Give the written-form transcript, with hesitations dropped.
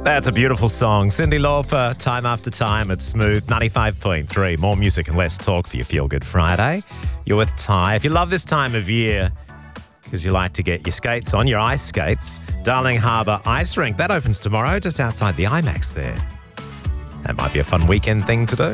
That's a beautiful song. Cyndi Lauper, Time After Time at Smooth 95.3. More music and less talk for your Feel Good Friday. You're with Ty. If you love this time of year because you like to get your skates on, your ice skates, Darling Harbour Ice Rink, that opens tomorrow just outside the IMAX there. That might be a fun weekend thing to do.